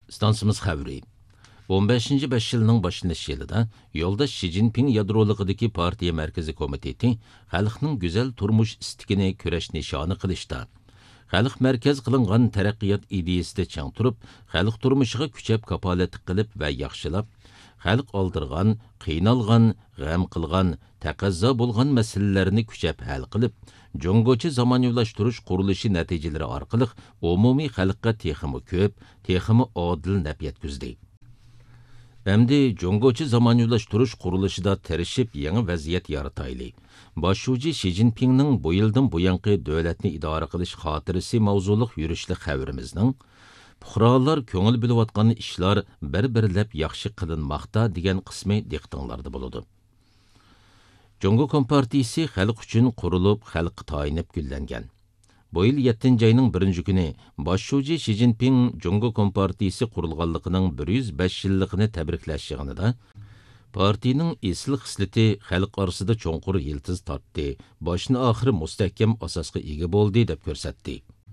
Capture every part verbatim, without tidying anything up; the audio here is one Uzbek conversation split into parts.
Stansımız xəbri. on beshinchi besh yilning boshlanish yilida yo'ldosh Xi Jinping yadroligidagi partiya markaziy komiteti xalqning go'zal turmush istikini kurash nishoni qilishda, xalq markaz qilingan taraqqiyot ideyasida chang turib, xalq turmushiga kuchab kapolat qilib va yaxshilab, xalq oldirgan, qiynalgan, g'am qilgan, taqazzo bo'lgan masalalarni kuchab hal qilib, Jongochi zamonaviylashtirish qurilishi natijalari orqali umumiy xalqqa texmi ko'p, texmi odil naf yetkazdi. Әмді Jongochi zamonaviylashtirish qurilishida tirishib yangi vaziyat yaratayli. Boshlovchi Xi Jinpingning bu yildan bu yangi davlatni idora qilish xotirasi mavzuliq yurishli xabarimizning fuqarolar ko'ngil bo'layotgan ishlar bir-birlab yaxshi qilinmoqda degan qismi diqqatinglarda bo'ladi. Jongo Kompartiyasi xalq uchun qurilib, xalqqa tayinib gullangan. Bu yil yettinchi ayning birinchi kuni boshlovchi Xi Jinping Jongo Kompartiyasi qurilganligining bir yuz besh yilligini tabriklash yig'inida partiyaning esil xislati xalq orasida cho'nqur yiltiz tortdi, boshni oxiri mustahkam asosga ega bo'ldi deb ko'rsatdi.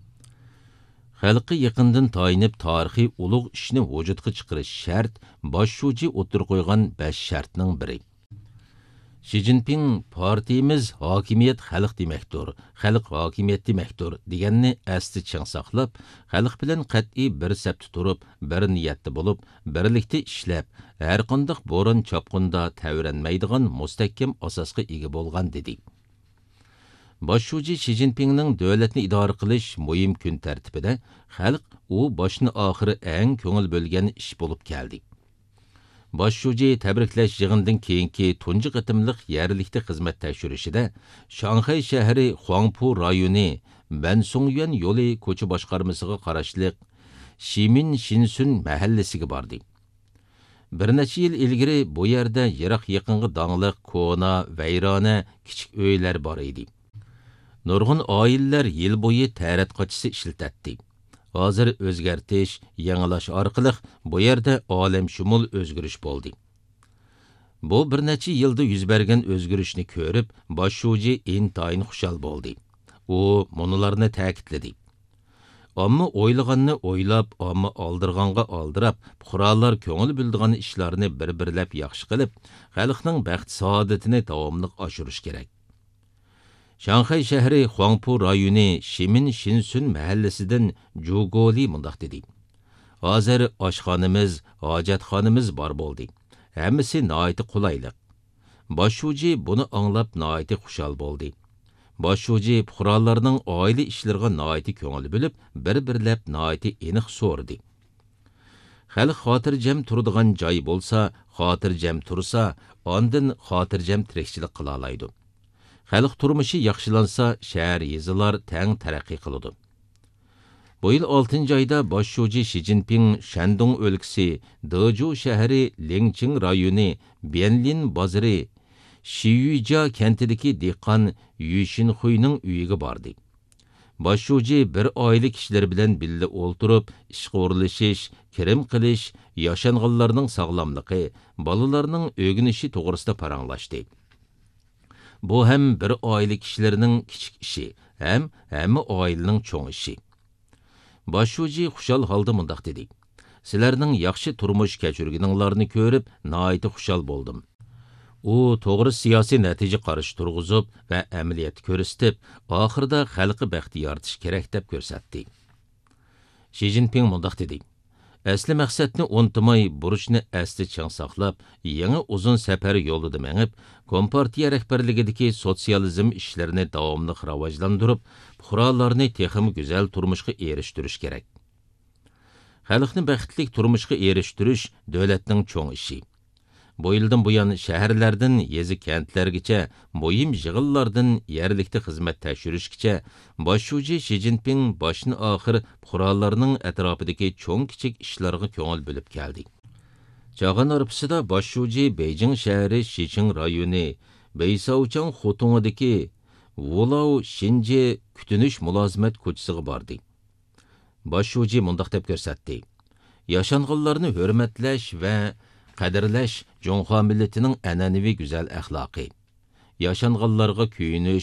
Xalqqa yaqindan tayinib tarixiy ulug' ishni vujudga chiqarish shart boshlovchi o'tir qo'ygan besh shartning biri. Xi Jinping partiyamiz hokimiyat xalq demakdir, xalq hokimiyat demakdir deganni asli ching saqlab, xalq bilan qat'iy bir sapda turib, bir niyatda bo'lib, birlikda ishlab, har qanday bo'ron chopqinda tavranmaydigan mustahkam asosga ega bo'lgan dedi. Boshlovchi Xi Jinpingning davlatni idora qilish muhim kun tartibida xalq u boshni oxiri eng ko'ngil bo'lgan ish bo'lib keldi. Boshlovchi tabriklash yig'inidan keyingi tunji qatimliq yerlikda xizmat tekshirishida Shanxay shahri Huangpu rayoni Bansongyuan yo'li ko'cha boshqarmasiga qarashliq Shimin Shinsun mahallasiga bordi. Bir necha yil ilgari bu yerda yiroq yaqinga dangliq ko'na, vayrona, kichik uylar bor edi. Nurg'un oilalar yil bo'yi taratqochisi ishlatdi. Hozir o'zgartish, yangilash orqali bu yerda olamshumul o'zgarish bo'ldi. Bu bir necha yilda yuz bergan o'zgarishni ko'rib, boshlovchi intayin xushal bo'ldi. U munolarni ta'kidladi. Ammo o'ylaganni o'ylab, ammo oldirganga oldirab, fuqarolar ko'ngil bildigan ishlarni bir-birlab yaxshi qilib, xalqning baxt saodatini davomli oshirish kerak. Shanxay shahri Huangpu rayoni Shimin Shinsun mahallasidan Jugoli mundaq dedi. Hozir oshxonamiz, hojatxonamiz bor bo'ldi. Hammasi nihoyat qulaylik. Boshlovchi buni anglab nihoyat xushal bo'ldi. Boshlovchi fuqarolarning oila ishlariga nihoyat ko'ngil bo'lib, bir-birlab nihoyat aniq so'rdi. Xalq xotirjam turadigan joy bo'lsa, xotirjam tursa, ondan xotirjam tirikchilik qila oladi. Xalq turmushi yaxshilansa, shahar yezilar tang taraqqiy qiladi. Bu yil oltinchi oyda boshlovchi Xi Jinping Shandong o'lkasi, Deju shahri Lingqing rayoni, Bianlin bozori, Shiyuja kentidagi dehqon Yushinxuyning uyiga bordi. Boshlovchi bir oila kishilar bilan birga o'ltirib, ishga o'rlashish, kirim qilish, yashanganlarning sog'lomligi, bolalarning o'g'inishi to'g'risida paranglashdi. Bu hem bir oila kişilerinin kichik ishi, hem hamma oilaning cho'ng ishi. Boshlovchi xushal holda mundaq dedi. Sizlarning yaxshi turmush kechirganinglarni ko'rib, nihoyat xushal bo'ldim. U to'g'ri siyosiy natija qarash turg'izib va amaliyat ko'rsatib, oxirida xalqi baxti yaratish kerak deb ko'rsatdi. Xi Jinping mundaq dedi. Asli maqsadni unutmay, burchni asli chang saqlab, yangi uzun safar yo'lida mengib, Kompartiya rahbarligidagi sotsializm ishlarini davomli rivojlantirib, fuqarolarni texmi go'zal turmushga erishtirish kerak. Xalqni baxtli turmushga erishtirish davlatning cho'ng ishi. Bu yildan buyon shaharlardan yezi kentlargacha, muhim yig'inlardan yerlikda xizmat tekshirishgacha boshlovchi Xi Jinping boshni oxir fuqarolarning atrofidagi cho'ng kichik ishlarga ko'ngil bo'lib keldi. Chag'an orpasida boshlovchi Beijing shahri Xiching rayoni, Beysauchang xotungidagi Wulao Shinji kutinish mulozimat ko'chasiga bordi. Boshlovchi mundaq deb ko'rsatdi. Yashanganlarni hurmatlash va qadrlash Jonxo millatining an'anaviy go'zal axloqi. Yashanganlarga kuyinish,